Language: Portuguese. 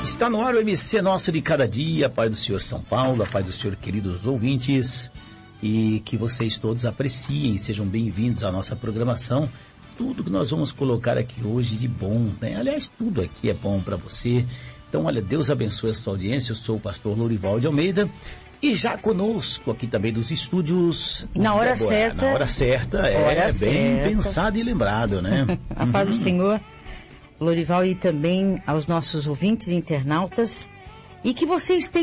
Está no ar o MC Nosso de Cada Dia, a paz do Senhor São Paulo, a paz do Senhor, queridos ouvintes, e que vocês todos apreciem, sejam bem-vindos à nossa programação. Tudo que nós vamos colocar aqui hoje de bom, né? Aliás, tudo aqui é bom para você. Então, olha, Deus abençoe a sua audiência. Eu sou o pastor Lourival de Almeida e já conosco aqui também dos estúdios. Na hora certa. Na hora certa, bem pensado e lembrado, né? A paz do Senhor, Lourival, e também aos nossos ouvintes e internautas. E que vocês tenham